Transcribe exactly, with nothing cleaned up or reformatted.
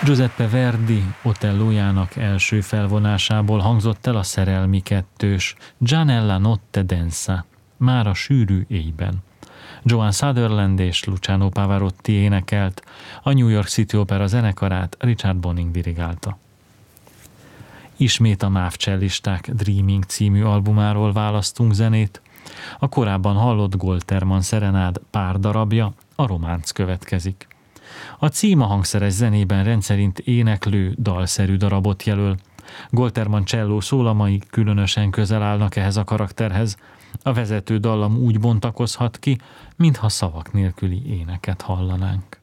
Giuseppe Verdi Otellójának első felvonásából hangzott el a szerelmi kettős Già nella notte densa, már a sűrű éjben. Joan Sutherland és Luciano Pavarotti énekelt, a New York City Opera zenekarát Richard Bonning dirigálta. Ismét a MÁV cellisták Dreaming című albumáról választunk zenét. A korábban hallott Golterman szerenád pár darabja, a románc következik. A cím a hangszeres zenében rendszerint éneklő, dalszerű darabot jelöl. Golterman cselló szólamai különösen közel állnak ehhez a karakterhez. A vezető dallam úgy bontakozhat ki, mintha szavak nélküli éneket hallanánk.